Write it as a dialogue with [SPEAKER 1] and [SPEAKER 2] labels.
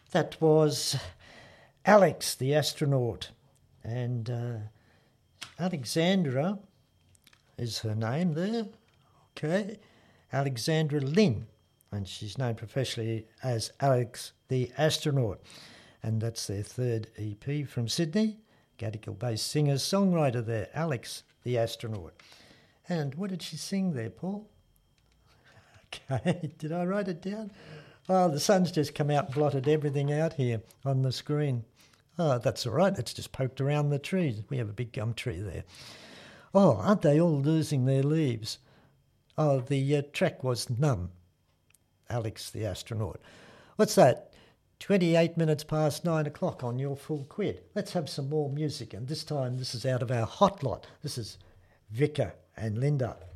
[SPEAKER 1] That was Alex, the astronaut. And Alexandra is her name there. Okay. Alexandra Lynn. And she's known professionally as Alex, the astronaut. And that's their third EP from Sydney. Gadigal-based singer-songwriter there, Alex, the astronaut. And what did she sing there, Paul? Okay, did I write it down? Oh, the sun's just come out and blotted everything out here on the screen. Oh, that's all right. It's just poked around the trees. We have a big gum tree there. Oh, aren't they all losing their leaves? Oh, the track was Numb. Alex, the astronaut. What's that? 28 minutes past 9 o'clock on your full quid. Let's have some more music. And this time, this is out of our hot lot. This is Vicar and Linda.